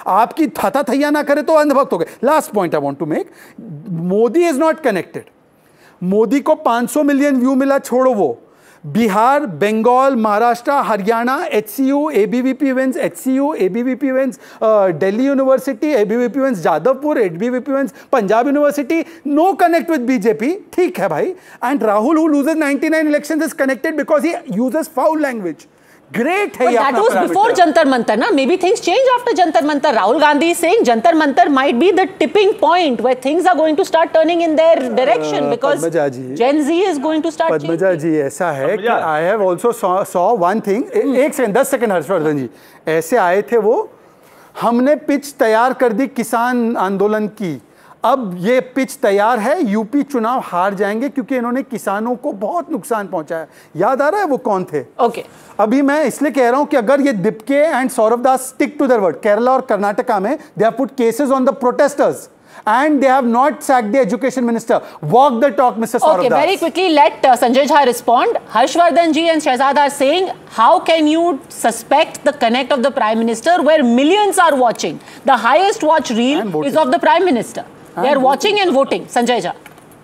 आपकी थाथा थैया ना करे तो अंधभक्त हो गए। Last point I want to make, Modi is not connected. Modi को 500 मिलियन व्यू मिला, छोड़ो वो, Bihar, Bengal, Maharashtra, Haryana, HCU, ABVP wins, HCU, ABVP wins, Delhi University, ABVP wins, Jadavpur, ABVP wins, Punjab University, no connect with BJP, ठीक है भाई. And Rahul, who loses 99 elections, is connected because he uses foul language. Great है. But that was before Jantar Mantar, na? Maybe things change after Jantar Mantar. Rahul Gandhi is saying Jantar Mantar might be the tipping point where things are going to start turning in their direction because Gen Z is going to start changing. Padmaja जी, ऐसा है कि I have also saw one thing. एक second, 10 second Harshvardhan जी, ऐसे आए थे वो, हमने pitch तैयार कर दी किसान आंदोलन की, अब ये पिच तैयार है, यूपी चुनाव हार जाएंगे क्योंकि इन्होंने किसानों को बहुत नुकसान पहुंचाया। याद आ रहा है वो कौन थे? ओके। अभी मैं इसलिए कह रहा हूं कि अगर ये Dipke and Saurabh Das stick to their word, Kerala और कर्नाटका में they have put cases on the protesters and they have not sacked the education minister. Walk the talk, Mr. Saurabh Das. Okay, very quickly let Sanjay Jha respond. Harshvardhan ji and Shehzad are saying, how can you suspect the connect of the Prime Minister where millions are watching? The highest watch reel is of the Prime Minister. They are watching and voting. Sanjay Jha.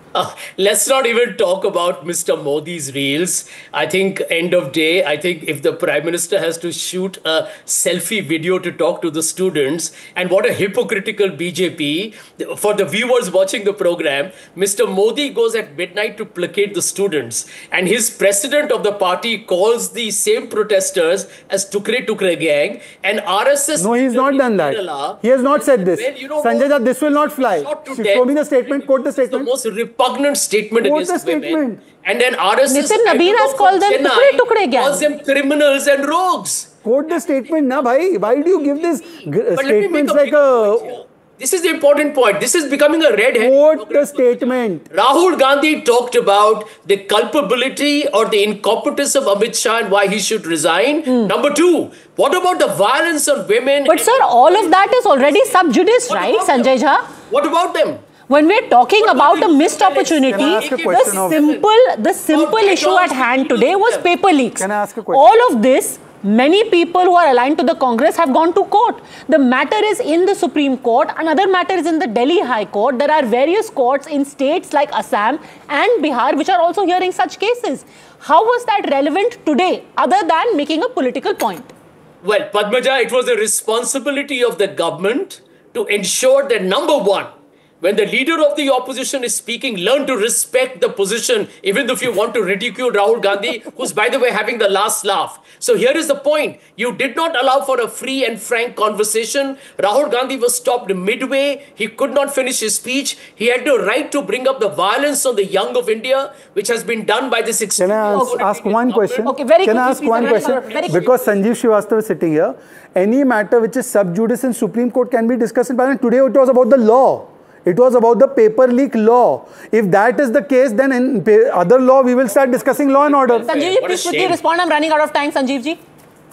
Let's not even talk about Mr. Modi's reels. I think end of day, I think if the Prime Minister has to shoot a selfie video to talk to the students, and what a hypocritical BJP, for the viewers watching the program, Mr. Modi goes at midnight to placate the students, and his president of the party calls the same protesters as Tukre gang, and RSS... No, he's not done that. He has not said this. Well, you know, Sanjay Jha, this will not fly. Show me the statement, quote the statement. The most repugnant statement against women. And then RSS Nitin Nabin has called them tukre gang. Calls them criminals and rogues. Quote the statement, na bhai. Why do you give this statements like a... This is the important point. This is becoming a red herring. Quote the statement. Rahul Gandhi talked about the culpability or the incompetence of Amit Shah and why he should resign. Number two, what about the violence on women? But sir, all of that is already sub judice, right, Sanjay Jha? What about them? When we're talking about a missed opportunity, the simple issue at hand today was paper leaks. Can I ask a question? All of this, many people who are aligned to the Congress have gone to court. The matter is in the Supreme Court. Another matter is in the Delhi High Court. There are various courts in states like Assam and Bihar which are also hearing such cases. How was that relevant today other than making a political point? Well, Padmaja, it was the responsibility of the government to ensure that, number one, when the leader of the opposition is speaking, learn to respect the position, even if you want to ridicule Rahul Gandhi, who's, by the way, having the last laugh. So here is the point. You did not allow for a free and frank conversation. Rahul Gandhi was stopped midway. He could not finish his speech. He had the right to bring up the violence on the young of India, which has been done by this extreme... Can I ask one question? Okay, very Can quickly, I ask one question? Because Sanjeev Srivastava is sitting here, any matter which is sub judice in Supreme Court can be discussed in Parliament. Today it was about the law. It was about the paper leak law. If that is the case, then in other law, we will start discussing law and order. Sanjeev ji, please quickly respond. I'm running out of time, Sanjeev ji.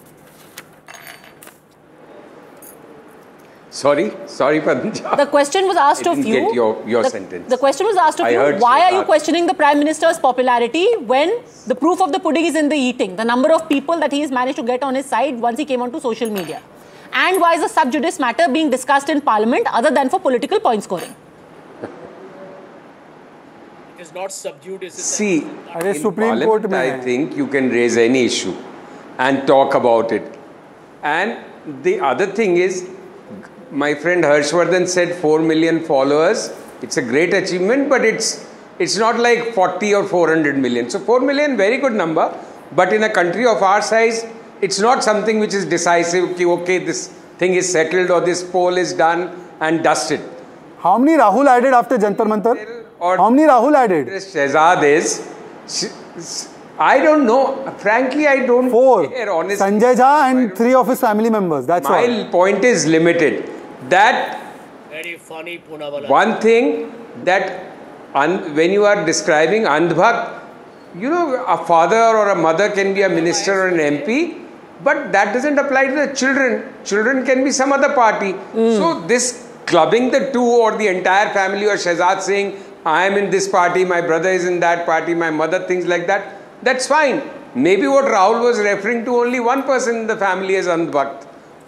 Sorry, Padmaja. The question was asked of you. Get your sentence. The question was asked of you. Why are you questioning the Prime Minister's popularity when the proof of the pudding is in the eating? The number of people that he has managed to get on his side once he came onto social media. And why is the sub judice matter being discussed in Parliament other than for political point scoring? It is not sub judice. See, in Supreme Court, I think you can raise any issue and talk about it. And the other thing is, my friend Harshvardhan said 4 million followers. It's a great achievement, but it's not like 40 or 400 million. So 4 million, very good number. But in a country of our size, it's not something which is decisive, okay, this thing is settled or this poll is done and dusted. How many Rahul added after Jantar Mantar? How many Rahul added? Shehzad is, I don't know. Frankly, I don't 4. care, honestly. Sanjay Jha and 3 of his family members. That's all. My point is limited. That very funny, Poonawala. One thing that when you are describing Andhbhakt, you know, a father or a mother can be a minister or an MP, but that doesn't apply to the children. Children can be some other party. So this clubbing the two or the entire family or Shehzad saying, I am in this party, my brother is in that party, my mother, things like that, that's fine. Maybe what Rahul was referring to, only one person in the family is Andhbhakt.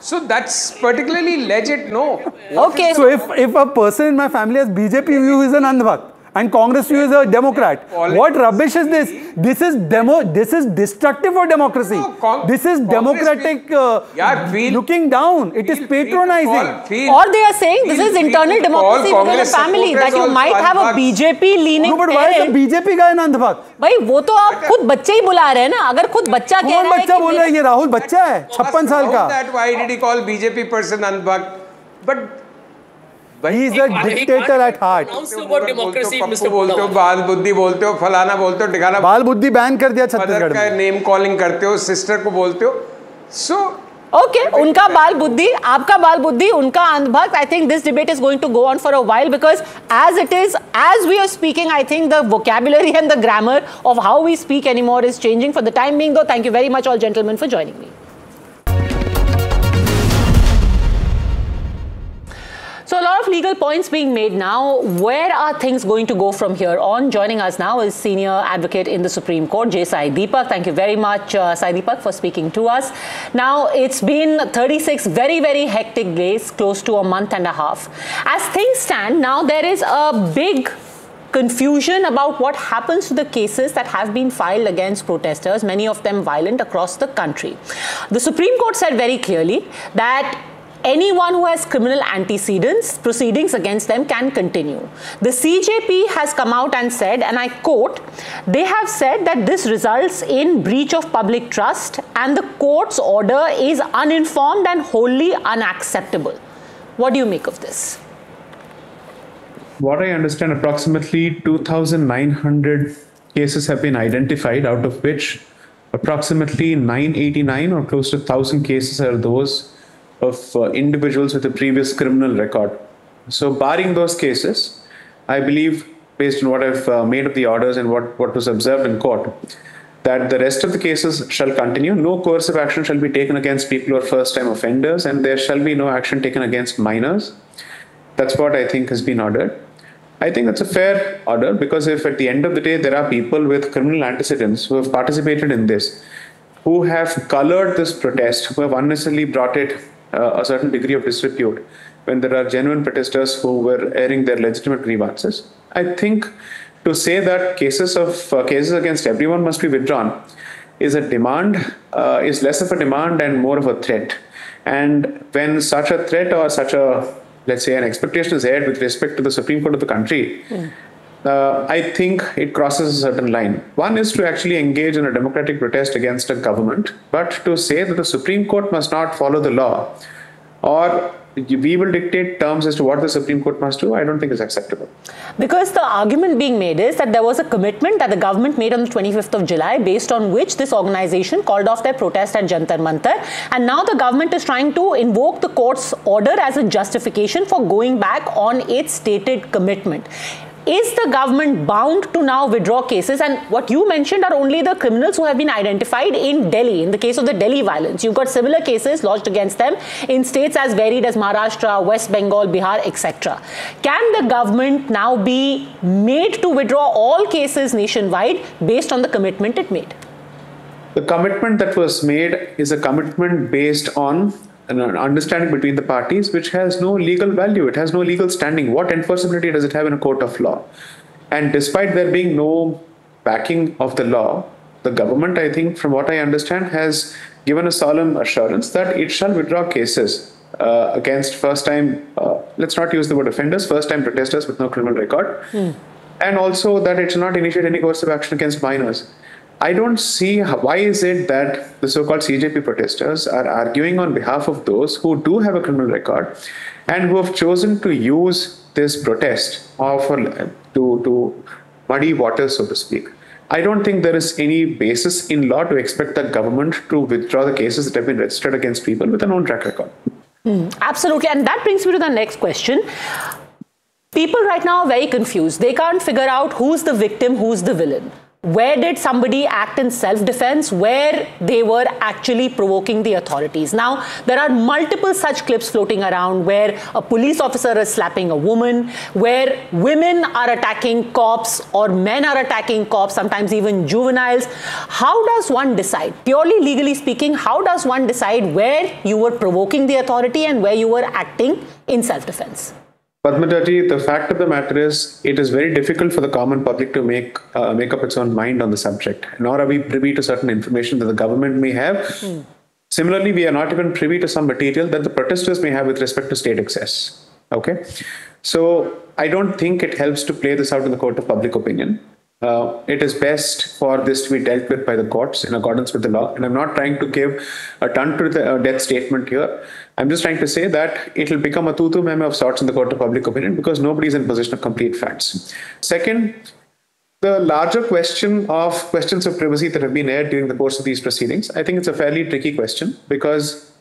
So that's particularly legit, no. Okay. So if a person in my family has BJP view, is an Andhbhakt, and Congress view is a Democrat. What rubbish is this? This is destructive for democracy. No, this is democratic looking down. It is patronizing. Or they are saying this is internal democracy within a family, that you might have a BJP leaning. No, but why is the BJP guy an Andhbhakt? भाई वो तो आप खुद बच्चे ही बुला रहे हैं ना. अगर खुद बच्चा कह रहा है बच्चा बोल रहा है, ये राहुल बच्चा है 56 साल का. Why did he call BJP person Andhbhakt? But he is a dictator at heart. About democracy, Mr. बोलते हो, बाल बुद्धि बोलते हो, फलाना बोलते हो, टिकाना. बाल बुद्धि बैन कर दिया छत्तीसगढ़ में. नेम कॉलिंग करते हो, सिस्टर को बोलते हो. So okay, उनका बाल बुद्धि, आपका बाल बुद्धि, उनका अंधभक्त. I think this debate is going to go on for a while, because as it is, as we are speaking, I think the vocabulary and the grammar of how we speak anymore is changing. For the time being though, thank you very much all gentlemen for joining me. So a lot of legal points being made now. Where are things going to go from here on? Joining us now is senior advocate in the Supreme Court, J. Sai Deepak. Thank you very much, Sai Deepak, for speaking to us. Now, it's been 36 very, very hectic days, close to a month and a half. As things stand, now there is a big confusion about what happens to the cases that have been filed against protesters, many of them violent, across the country. The Supreme Court said very clearly that anyone who has criminal antecedents, proceedings against them can continue. The CJP has come out and said, and I quote, they have said that this results in breach of public trust and the court's order is uninformed and wholly unacceptable. What do you make of this? What I understand, approximately 2,900 cases have been identified, out of which approximately 989 or close to 1,000 cases are those of individuals with a previous criminal record. So barring those cases, I believe, based on what I've made of the orders and what was observed in court, that the rest of the cases shall continue. No coercive action shall be taken against people who are first-time offenders, and there shall be no action taken against minors. That's what I think has been ordered. I think that's a fair order, because if at the end of the day there are people with criminal antecedents who have participated in this, who have colored this protest, who have unnecessarily brought it a certain degree of disrepute, when there are genuine protesters who were airing their legitimate grievances, I think to say that cases against everyone must be withdrawn is a demand, is less of a demand and more of a threat. And when such a threat or such a, let's say, an expectation is aired with respect to the Supreme Court of the country, I think it crosses a certain line. One is to actually engage in a democratic protest against a government, but to say that the Supreme Court must not follow the law, or we will dictate terms as to what the Supreme Court must do, I don't think is acceptable. Because the argument being made is that there was a commitment that the government made on the 25th of July, based on which this organization called off their protest at Jantar Mantar, and now the government is trying to invoke the court's order as a justification for going back on its stated commitment. Is the government bound to now withdraw cases? And what you mentioned are only the criminals who have been identified in Delhi. In the case of the Delhi violence, you've got similar cases lodged against them in states as varied as Maharashtra, West Bengal, Bihar, etc. Can the government now be made to withdraw all cases nationwide based on the commitment it made? The commitment that was made is a commitment based on an understanding between the parties, which has no legal value. It has no legal standing. What enforceability does it have in a court of law? And despite there being no backing of the law, the government, I think, from what I understand, has given a solemn assurance that it shall withdraw cases against first-time, let's not use the word offenders, first-time protesters with no criminal record, and also that it shall not initiate any coercive action against minors. I don't see why is it that the so-called CJP protesters are arguing on behalf of those who do have a criminal record and who have chosen to use this protest to muddy waters, so to speak. I don't think there is any basis in law to expect the government to withdraw the cases that have been registered against people with a known track record. Absolutely. And that brings me to the next question. People right now are very confused. They can't figure out who's the victim, who's the villain. Where did somebody act in self-defense, where they were actually provoking the authorities? Now, there are multiple such clips floating around where a police officer is slapping a woman, where women are attacking cops or men are attacking cops, sometimes even juveniles. How does one decide, purely legally speaking, how does one decide where you were provoking the authority and where you were acting in self-defense? Padmajaji, the fact of the matter is, it is very difficult for the common public to make up its own mind on the subject. Nor are we privy to certain information that the government may have. Similarly, we are not even privy to some material that the protesters may have with respect to state excess. Okay, so I don't think it helps to play this out in the court of public opinion. It is best for this to be dealt with by the courts in accordance with the law. And I'm not trying to give a ton to the death statement here. I'm just trying to say that it will become a tutu meme of sorts in the court of public opinion because nobody is in possession of complete facts. Second, the larger questions of privacy that have been aired during the course of these proceedings, I think it's a fairly tricky question because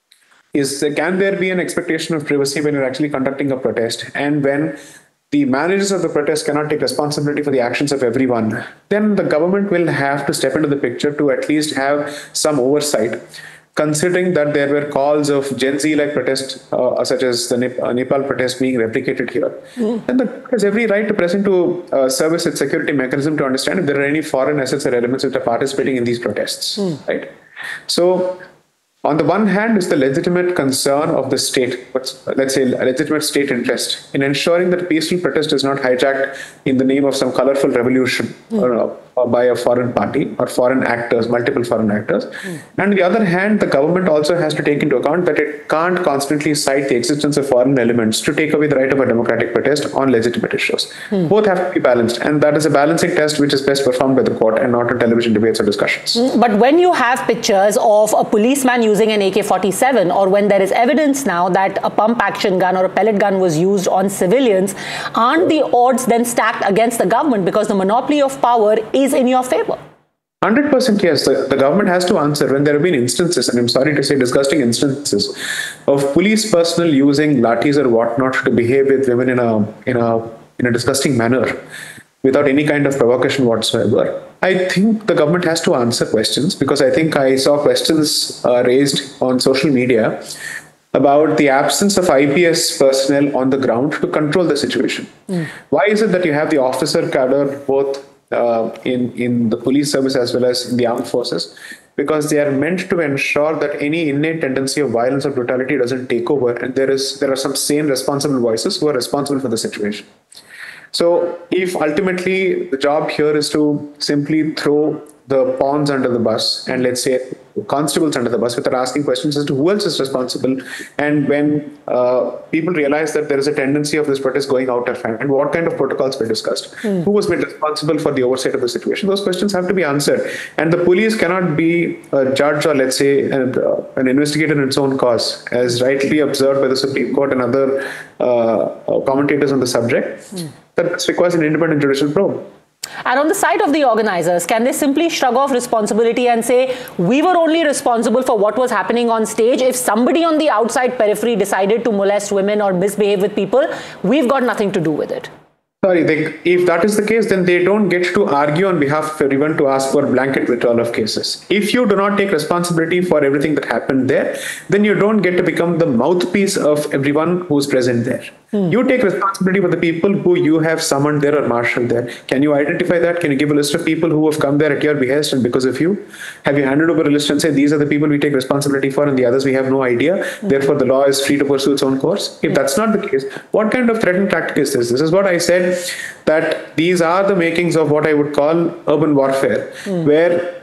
can there be an expectation of privacy when you're actually conducting a protest and when the managers of the protest cannot take responsibility for the actions of everyone, then the government will have to step into the picture to at least have some oversight, considering that there were calls of Gen Z-like protests, such as the Nepal protest being replicated here. And the government has every right to press into service its security mechanism to understand if there are any foreign assets or elements which are participating in these protests, right? So, on the one hand is the legitimate concern of the state, let's say a legitimate state interest in ensuring that peaceful protest is not hijacked in the name of some colorful revolution or by a foreign party or foreign actors, multiple foreign actors. And on the other hand, the government also has to take into account that it can't constantly cite the existence of foreign elements to take away the right of a democratic protest on legitimate issues. Both have to be balanced, and that is a balancing test which is best performed by the court and not in television debates or discussions. But when you have pictures of a policeman using an AK-47, or when there is evidence now that a pump action gun or a pellet gun was used on civilians, aren't the odds then stacked against the government because the monopoly of power is in your favor? 100% yes. The government has to answer when there have been instances, and I'm sorry to say disgusting instances, of police personnel using lathis or whatnot to behave with women in a disgusting manner without any kind of provocation whatsoever. I think the government has to answer questions, because I think I saw questions raised on social media about the absence of IPS personnel on the ground to control the situation. Why is it that you have the officer cadre both in the police service as well as in the armed forces? Because they are meant to ensure that any innate tendency of violence or brutality doesn't take over, and there are some sane, responsible voices who are responsible for the situation. So if ultimately the job here is to simply throw the pawns under the bus and let's say constables under the bus without asking questions as to who else is responsible, and when people realize that there is a tendency of this protest going out of hand, and what kind of protocols were discussed, who was made responsible for the oversight of the situation, those questions have to be answered. And the police cannot be a judge or let's say an investigator in its own cause, as rightly observed by the Supreme Court and other commentators on the subject. That requires an independent judicial probe. And on the side of the organizers, can they simply shrug off responsibility and say, we were only responsible for what was happening on stage? If somebody on the outside periphery decided to molest women or misbehave with people, we've got nothing to do with it? Sorry, if that is the case, then they don't get to argue on behalf of everyone to ask for blanket withdrawal of cases. If you do not take responsibility for everything that happened there, then you don't get to become the mouthpiece of everyone who's present there. You take responsibility for the people who you have summoned there or marshaled there. Can you identify that? Can you give a list of people who have come there at your behest and because of you? Have you handed over a list and say, these are the people we take responsibility for and the others we have no idea, therefore the law is free to pursue its own course? If that's not the case, what kind of threatened tactic is this? This is what I said, that these are the makings of what I would call urban warfare, where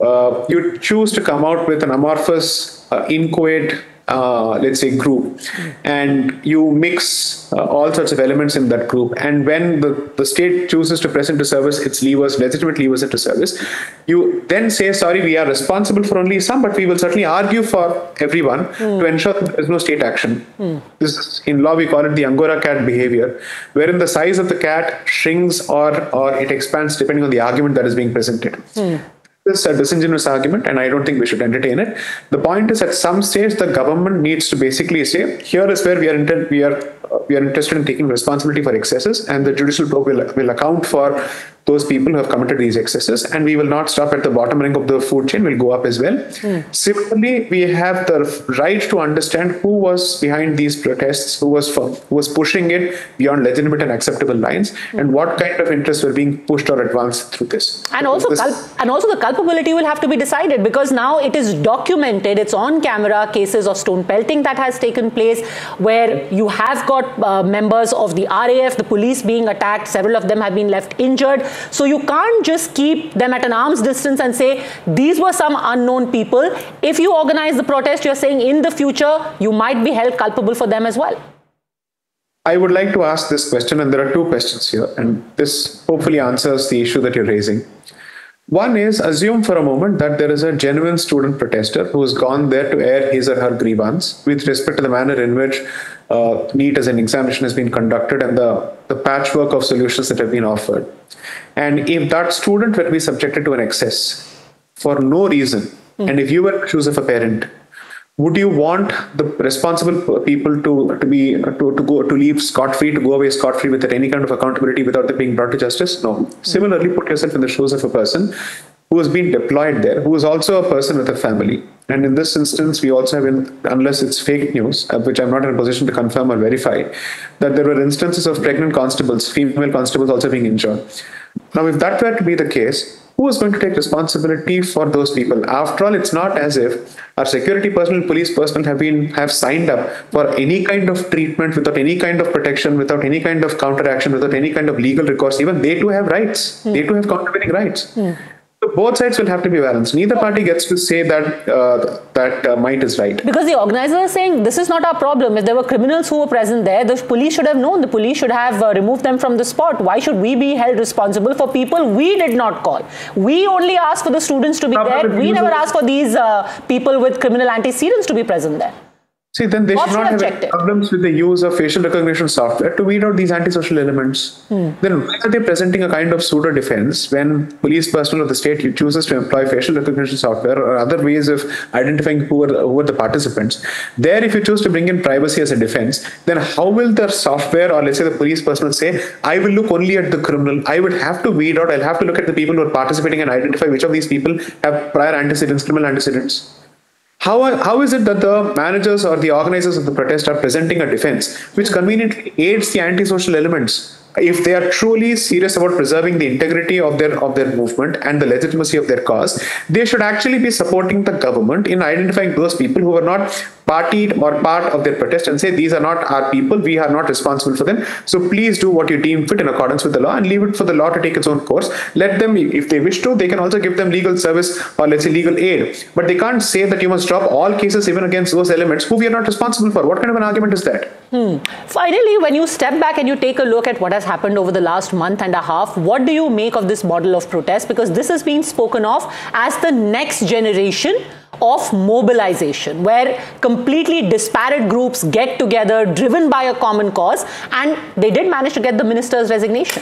you choose to come out with an amorphous, inchoate, let's say group, and you mix all sorts of elements in that group, and when the state chooses to press into service its levers, legitimate levers into service, you then say, sorry, we are responsible for only some, but we will certainly argue for everyone to ensure that there is no state action. This, in law we call it the Angora cat behavior, wherein the size of the cat shrinks or it expands depending on the argument that is being presented. This is a disingenuous argument, and I don't think we should entertain it. The point is, at some stage, the government needs to basically say, here is where we are interested in taking responsibility for excesses, and the judicial probe will account for those people who have committed these excesses, and we will not stop at the bottom rung of the food chain, will go up as well. Similarly, we have the right to understand who was behind these protests, who was pushing it beyond legitimate and acceptable lines, and what kind of interests were being pushed or advanced through this. And also the culpability will have to be decided, because now it is documented, it's on camera, cases of stone pelting that has taken place, where you have got members of the RAF, the police being attacked, several of them have been left injured. So you can't just keep them at an arm's distance and say, these were some unknown people. If you organize the protest, you're saying in the future, you might be held culpable for them as well. I would like to ask this question, and there are two questions here, and this hopefully answers the issue that you're raising. One is, assume for a moment that there is a genuine student protester who has gone there to air his or her grievance with respect to the manner in which NEET as an examination has been conducted and the patchwork of solutions that have been offered. And if that student were to be subjected to an excess for no reason, and if you were in the shoes of a parent, would you want the responsible people to leave scot-free, to go away scot-free without any kind of accountability, without them being brought to justice? No. Similarly, put yourself in the shoes of a person who has been deployed there, who is also a person with a family. And in this instance, we also have, unless it's fake news, which I'm not in a position to confirm or verify, that there were instances of pregnant constables, female constables also being injured. Now, if that were to be the case, who is going to take responsibility for those people? After all, it's not as if our security personnel, police personnel have signed up for any kind of treatment, without any kind of protection, without any kind of counteraction, without any kind of legal recourse. Even they too have rights. They too have countervailing rights. So both sides will have to be balanced. Neither party gets to say that might is right. Because the organizers are saying this is not our problem. If there were criminals who were present there, the police should have known. The police should have removed them from the spot. Why should we be held responsible for people we did not call? We only asked for the students to be there. We never asked for these people with criminal antecedents to be present there. See, then they should not have any problems with the use of facial recognition software to weed out these antisocial elements. Then why are they presenting a kind of pseudo defense when police personnel of the state chooses to employ facial recognition software or other ways of identifying who are the participants? There, if you choose to bring in privacy as a defense, then how will the software, or let's say the police personnel, say, I will look only at the criminal. I would have to weed out, I'll have to look at the people who are participating and identify which of these people have prior antecedents, criminal antecedents. How is it that the managers or the organizers of the protest are presenting a defense which conveniently aids the antisocial elements? If they are truly serious about preserving the integrity of their movement and the legitimacy of their cause, they should actually be supporting the government in identifying those people who are not partied or part of their protest and say, these are not our people, we are not responsible for them. So please do what you deem fit in accordance with the law and leave it for the law to take its own course. Let them, if they wish to, they can also give them legal service or let's say legal aid. But they can't say that you must drop all cases even against those elements who we are not responsible for. What kind of an argument is that? Finally, when you step back and you take a look at what has happened over the last month and a half, what do you make of this model of protest? Because this has been spoken of as the next generation of mobilization, where completely disparate groups get together, driven by a common cause, and they did manage to get the minister's resignation.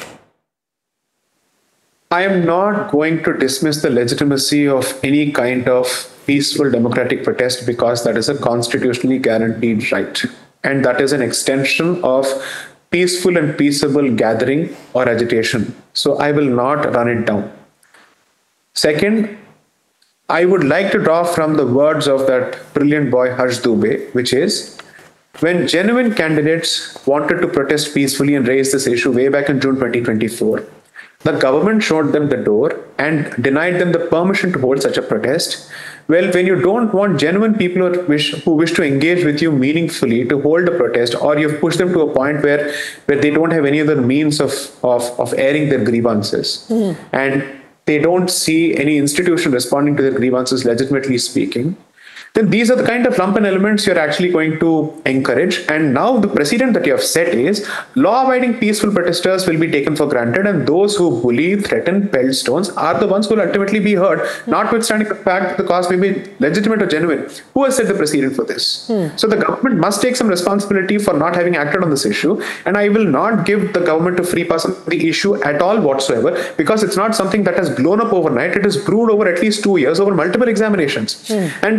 I am not going to dismiss the legitimacy of any kind of peaceful democratic protest because that is a constitutionally guaranteed right. And that is an extension of peaceful and peaceable gathering or agitation. So I will not run it down. Second, I would like to draw from the words of that brilliant boy Harsh Dubey, which is, when genuine candidates wanted to protest peacefully and raise this issue way back in June 2024, the government showed them the door and denied them the permission to hold such a protest. Well, when you don't want genuine people who wish to engage with you meaningfully to hold a protest, or you've pushed them to a point where they don't have any other means of airing their grievances, and they don't see any institution responding to their grievances legitimately speaking, then these are the kind of lumpen elements you're actually going to encourage. And now the precedent that you have set is law-abiding peaceful protesters will be taken for granted, and those who bully, threaten, pelt stones are the ones who will ultimately be heard, notwithstanding the fact that the cause may be legitimate or genuine. Who has set the precedent for this? So the government must take some responsibility for not having acted on this issue, and I will not give the government a free pass on the issue at all whatsoever, because it's not something that has blown up overnight. It has brewed over at least 2 years, over multiple examinations. And if anyone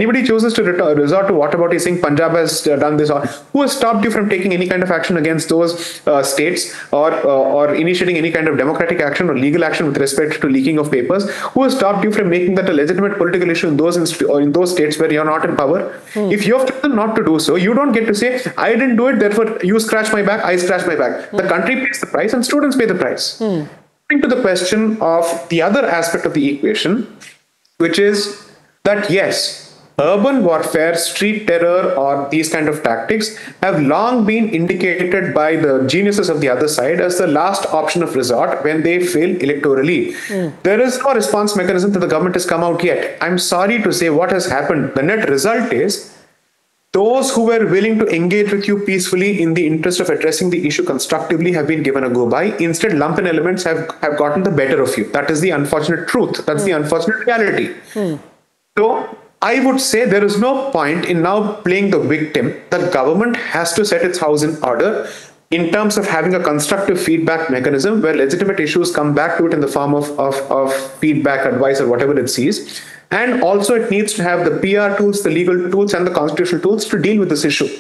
anybody chooses to resort to whataboutism, saying Punjab has done this, or who has stopped you from taking any kind of action against those states, or initiating any kind of democratic action or legal action with respect to leaking of papers? Who has stopped you from making that a legitimate political issue in those states where you're not in power? If you have chosen not to do so, you don't get to say, I didn't do it, therefore you scratch my back, I scratch my back. The country pays the price and students pay the price. Coming to the question of the other aspect of the equation, which is that yes, urban warfare, street terror, or these kind of tactics have long been indicated by the geniuses of the other side as the last option of resort when they fail electorally. There is no response mechanism that the government has come out yet. I'm sorry to say what has happened. The net result is those who were willing to engage with you peacefully in the interest of addressing the issue constructively have been given a go by. Instead, lumpen elements have gotten the better of you. That is the unfortunate truth. That's the unfortunate reality. So I would say there is no point in now playing the victim. The government has to set its house in order in terms of having a constructive feedback mechanism where legitimate issues come back to it in the form of feedback, advice, or whatever it sees. And also it needs to have the PR tools, the legal tools, and the constitutional tools to deal with this issue.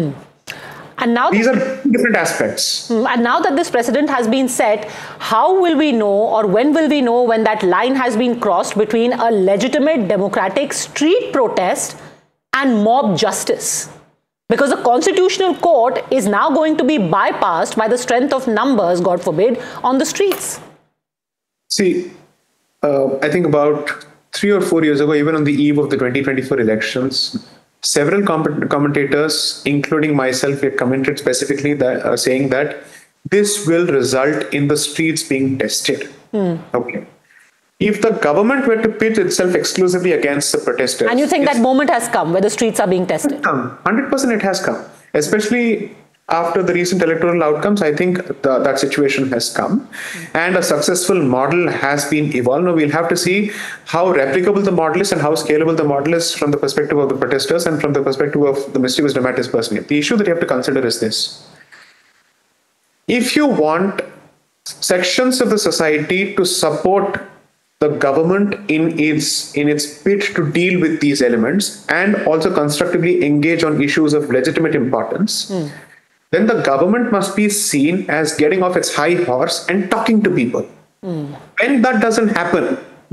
And now these are different aspects. And now that this precedent has been set, how will we know, or when will we know when that line has been crossed between a legitimate democratic street protest and mob justice? Because the Constitutional Court is now going to be bypassed by the strength of numbers, God forbid, on the streets. See, I think about 3 or 4 years ago, even on the eve of the 2024 elections, several commentators, including myself, had commented specifically that saying that this will result in the streets being tested. Okay. If the government were to pit itself exclusively against the protesters, and you think that moment has come where the streets are being tested? 100% it has come, especially after the recent electoral outcomes. I think that situation has come, and a successful model has been evolved. Now we'll have to see how replicable the model is and how scalable the model is from the perspective of the protesters and from the perspective of the mischievous dramatists personally. The issue that you have to consider is this: if you want sections of the society to support the government in its bid to deal with these elements and also constructively engage on issues of legitimate importance, then the government must be seen as getting off its high horse and talking to people. When that doesn't happen,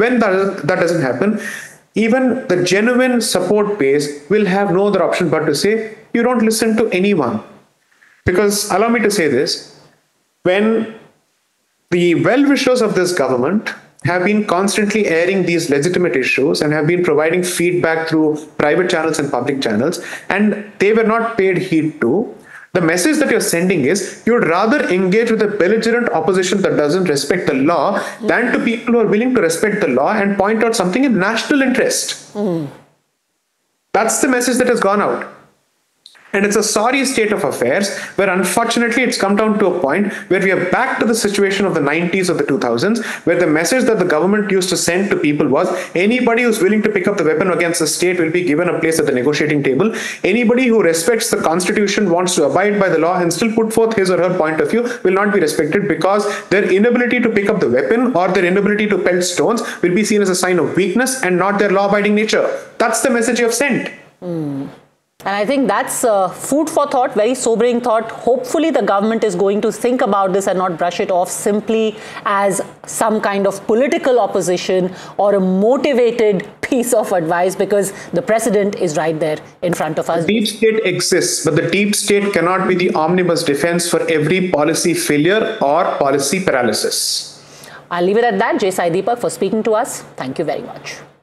even the genuine support base will have no other option but to say, you don't listen to anyone. Because allow me to say this, when the well-wishers of this government have been constantly airing these legitimate issues and have been providing feedback through private channels and public channels, and they were not paid heed to, the message that you're sending is you would rather engage with a belligerent opposition that doesn't respect the law than to people who are willing to respect the law and point out something in national interest. That's the message that has gone out. And it's a sorry state of affairs where unfortunately it's come down to a point where we are back to the situation of the 90s or the 2000s, where the message that the government used to send to people was anybody who's willing to pick up the weapon against the state will be given a place at the negotiating table. Anybody who respects the constitution, wants to abide by the law and still put forth his or her point of view will not be respected, because their inability to pick up the weapon or their inability to pelt stones will be seen as a sign of weakness and not their law-abiding nature. That's the message you have sent. And I think that's food for thought, very sobering thought. Hopefully the government is going to think about this and not brush it off simply as some kind of political opposition or a motivated piece of advice, because the precedent is right there in front of us. The deep state exists, but the deep state cannot be the omnibus defense for every policy failure or policy paralysis. I'll leave it at that. Jai Sai Deepak for speaking to us. Thank you very much.